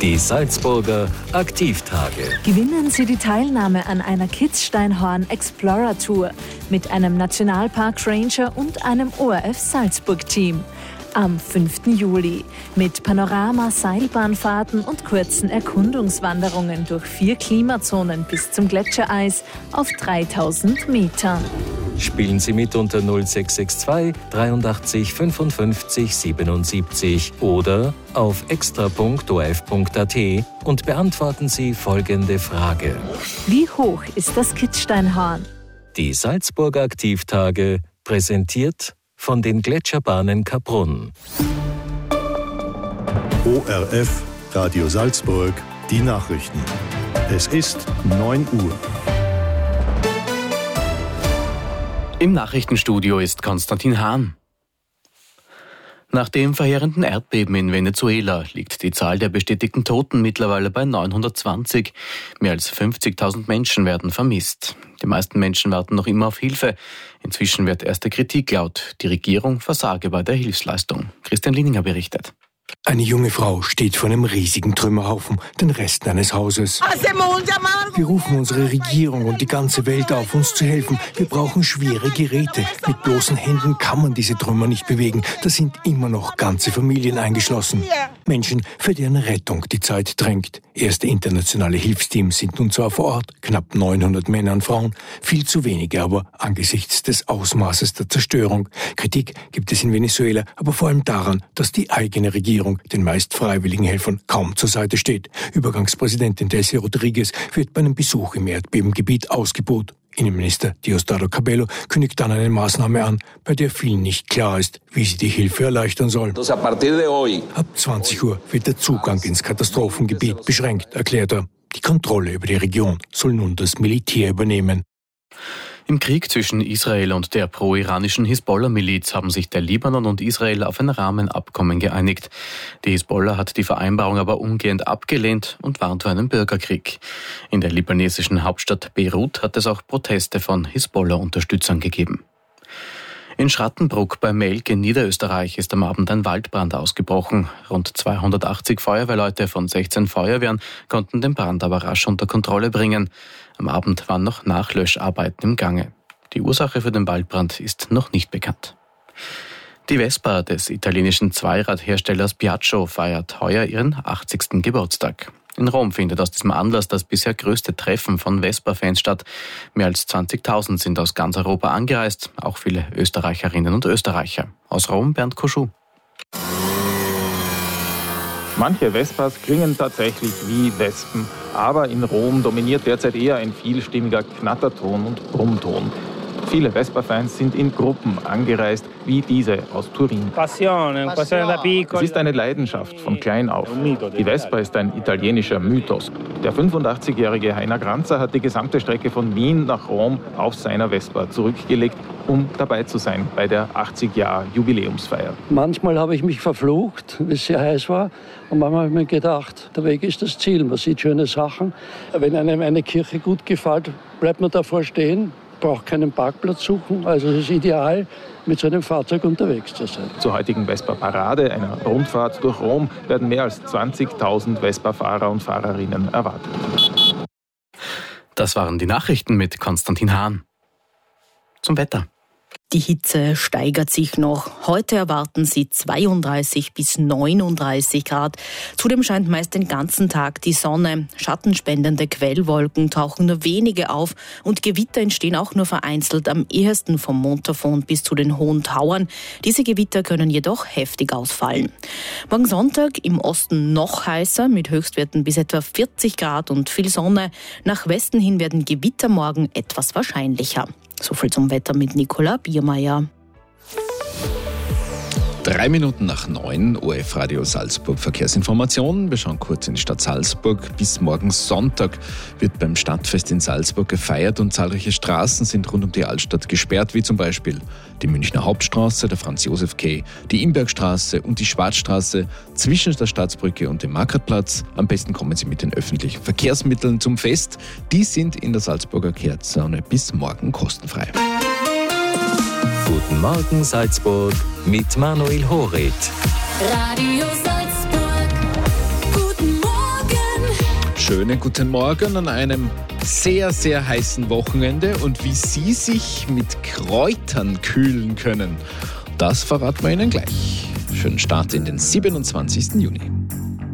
Die Salzburger Aktivtage. Gewinnen Sie die Teilnahme an einer Kitzsteinhorn Explorer Tour mit einem Nationalpark Ranger und einem ORF Salzburg Team. Am 5. Juli mit Panorama, Seilbahnfahrten und kurzen Erkundungswanderungen durch 4 Klimazonen bis zum Gletschereis auf 3000 Metern. Spielen Sie mit unter 0662 83 55 77 oder auf extra.orf.at und beantworten Sie folgende Frage. Wie hoch ist das Kitzsteinhorn? Die Salzburger Aktivtage, präsentiert von den Gletscherbahnen Kaprun. ORF Radio Salzburg, die Nachrichten. Es ist 9 Uhr. Im Nachrichtenstudio ist Konstantin Hahn. Nach dem verheerenden Erdbeben in Venezuela liegt die Zahl der bestätigten Toten mittlerweile bei 920. Mehr als 50.000 Menschen werden vermisst. Die meisten Menschen warten noch immer auf Hilfe. Inzwischen wird erste Kritik laut. Die Regierung versage bei der Hilfsleistung. Christian Lininger berichtet. Eine junge Frau steht vor einem riesigen Trümmerhaufen, den Resten eines Hauses. Wir rufen unsere Regierung und die ganze Welt auf, uns zu helfen. Wir brauchen schwere Geräte. Mit bloßen Händen kann man diese Trümmer nicht bewegen. Da sind immer noch ganze Familien eingeschlossen. Menschen, für deren Rettung die Zeit drängt. Erste internationale Hilfsteams sind nun zwar vor Ort, knapp 900 Männer und Frauen, viel zu wenige aber angesichts des Ausmaßes der Zerstörung. Kritik gibt es in Venezuela, aber vor allem daran, dass die eigene Regierung den meist freiwilligen Helfern kaum zur Seite steht. Übergangspräsidentin Delcy Rodriguez wird bei einem Besuch im Erdbebengebiet ausgebuht. Innenminister Diosdado Cabello kündigt dann eine Maßnahme an, bei der vielen nicht klar ist, wie sie die Hilfe erleichtern soll. Ab 20 Uhr wird der Zugang ins Katastrophengebiet beschränkt, erklärt er. Die Kontrolle über die Region soll nun das Militär übernehmen. Im Krieg zwischen Israel und der pro-iranischen Hisbollah-Miliz haben sich der Libanon und Israel auf ein Rahmenabkommen geeinigt. Die Hisbollah hat die Vereinbarung aber umgehend abgelehnt und warnt vor einem Bürgerkrieg. In der libanesischen Hauptstadt Beirut hat es auch Proteste von Hisbollah-Unterstützern gegeben. In Schrattenbruck bei Melk in Niederösterreich ist am Abend ein Waldbrand ausgebrochen. Rund 280 Feuerwehrleute von 16 Feuerwehren konnten den Brand aber rasch unter Kontrolle bringen. Am Abend waren noch Nachlöscharbeiten im Gange. Die Ursache für den Waldbrand ist noch nicht bekannt. Die Vespa des italienischen Zweiradherstellers Piaggio feiert heuer ihren 80. Geburtstag. In Rom findet aus diesem Anlass das bisher größte Treffen von Vespa-Fans statt. Mehr als 20.000 sind aus ganz Europa angereist, auch viele Österreicherinnen und Österreicher. Aus Rom Bernd Koschuh. Manche Vespas klingen tatsächlich wie Wespen, aber in Rom dominiert derzeit eher ein vielstimmiger Knatterton und Brummton. Viele Vespa-Fans sind in Gruppen angereist, wie diese aus Turin. Es ist eine Leidenschaft von klein auf. Die Vespa ist ein italienischer Mythos. Der 85-jährige Heiner Granzer hat die gesamte Strecke von Wien nach Rom auf seiner Vespa zurückgelegt, um dabei zu sein bei der 80-Jahr-Jubiläumsfeier. Manchmal habe ich mich verflucht, wie es sehr heiß war. Und manchmal habe ich mir gedacht, der Weg ist das Ziel. Man sieht schöne Sachen. Wenn einem eine Kirche gut gefällt, bleibt man davor stehen. Braucht keinen Parkplatz suchen. Also es ist ideal, mit so einem Fahrzeug unterwegs zu sein. Zur heutigen Vespa-Parade, einer Rundfahrt durch Rom, werden mehr als 20.000 Vespa-Fahrer und Fahrerinnen erwartet. Das waren die Nachrichten mit Konstantin Hahn. Zum Wetter. Die Hitze steigert sich noch. Heute erwarten Sie 32 bis 39 Grad. Zudem scheint meist den ganzen Tag die Sonne. Schattenspendende Quellwolken tauchen nur wenige auf und Gewitter entstehen auch nur vereinzelt, am ehesten vom Montafon bis zu den Hohen Tauern. Diese Gewitter können jedoch heftig ausfallen. Morgen Sonntag im Osten noch heißer, mit Höchstwerten bis etwa 40 Grad und viel Sonne. Nach Westen hin werden Gewitter morgen etwas wahrscheinlicher. Soviel zum Wetter mit Nicola Biermeier. 3 Minuten nach 9, ORF Radio Salzburg Verkehrsinformationen. Wir schauen kurz in die Stadt Salzburg. Bis morgen Sonntag wird beim Stadtfest in Salzburg gefeiert und zahlreiche Straßen sind rund um die Altstadt gesperrt, wie zum Beispiel die Münchner Hauptstraße, der Franz-Josef-Quai, die Imbergstraße und die Schwarzstraße zwischen der Staatsbrücke und dem Marktplatz. Am besten kommen Sie mit den öffentlichen Verkehrsmitteln zum Fest. Die sind in der Salzburger Kehrzone bis morgen kostenfrei. Guten Morgen Salzburg mit Manuel Horit. Radio Salzburg. Guten Morgen. schönen guten Morgen an einem sehr, sehr heißen Wochenende und wie Sie sich mit Kräutern kühlen können. Das verraten wir Ihnen gleich. Schönen Start in den 27. Juni.